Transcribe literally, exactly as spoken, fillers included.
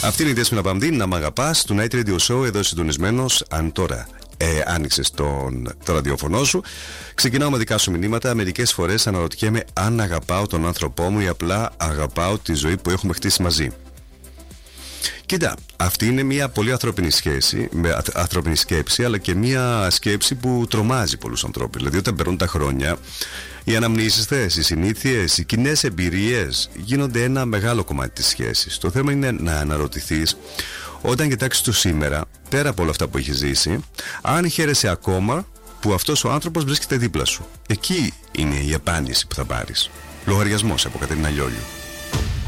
Αυτή είναι η Δέσποινα Παμδή, να μ' αγαπάς, του Night Radio Show, εδώ συντονισμένος. Αν τώρα ε, άνοιξες τον, το ραδιοφωνό σου, ξεκινάω με δικά σου μηνύματα. Μερικές φορές αναρωτιέμαι αν αγαπάω τον άνθρωπό μου ή απλά αγαπάω τη ζωή που έχουμε χτίσει μαζί. Κοίτα, αυτή είναι μια πολύ ανθρώπινη σχέση, με ανθρώπινη σκέψη, αλλά και μια σκέψη που τρομάζει πολλούς ανθρώπους. Δηλαδή, όταν περνούν τα χρόνια, οι αναμνήσεις, οι συνήθειες, οι κοινές εμπειρίες γίνονται ένα μεγάλο κομμάτι της σχέσης. Το θέμα είναι να αναρωτηθείς, όταν κοιτάξεις το σήμερα, πέρα από όλα αυτά που έχεις ζήσει, αν χαίρεσαι ακόμα που αυτός ο άνθρωπος βρίσκεται δίπλα σου. Εκεί είναι η απάντηση που θα πάρεις. Λογαριασμός από Κατερίνα Λιόλιου.